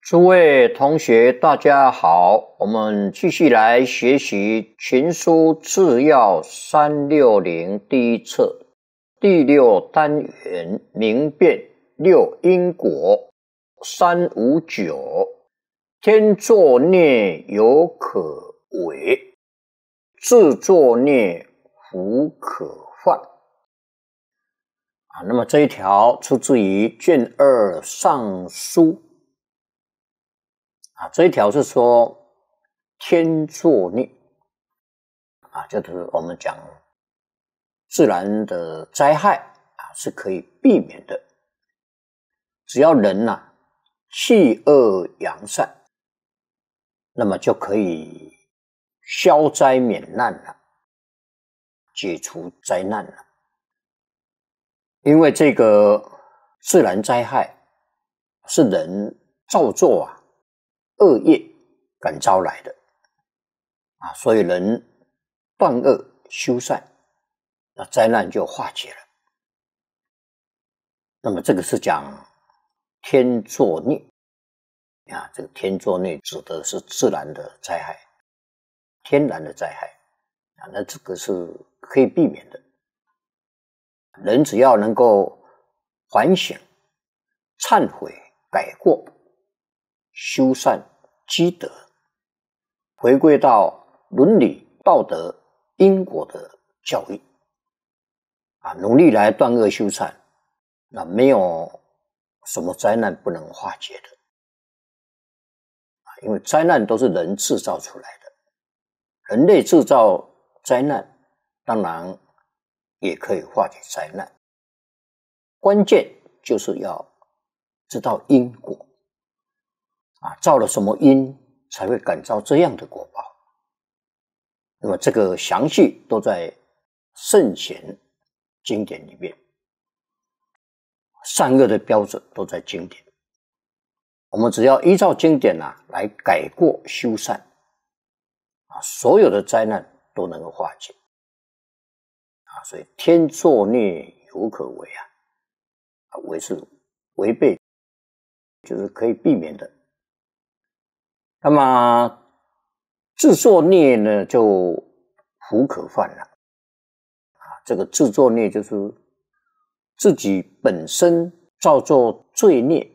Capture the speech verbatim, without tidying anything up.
诸位同学，大家好，我们继续来学习《群书治要三六零》第一册第六单元明辨六因果三五九，天作孽犹可为，自作孽弗可犯。啊，那么这一条出自于卷二上书。啊，这一条是说天作孽啊，就是我们讲自然的灾害啊是可以避免的，只要人呐、啊、弃恶扬善，那么就可以消灾免难了，解除灾难了。因为这个自然灾害是人造作啊恶业感召来的啊，所以人断恶修善，那灾难就化解了。那么这个是讲天作孽啊，这个天作孽指的是自然的灾害，天然的灾害啊，那这个是可以避免的。人只要能够反省、忏悔、改过、修善积德，回归到伦理道德因果的教育啊，努力来断恶修善，那没有什么灾难不能化解的啊，因为灾难都是人制造出来的，人类制造灾难，当然也可以化解灾难，关键就是要知道因果啊，造了什么因才会感召这样的果报。那么这个详细都在圣贤经典里面，善恶的标准都在经典。我们只要依照经典啊来改过修善啊，所有的灾难都能够化解啊。所以天作孽犹可为啊，啊为是违背，就是可以避免的。那么自作孽呢，就弗可犯了啊。这个自作孽就是自己本身造作罪孽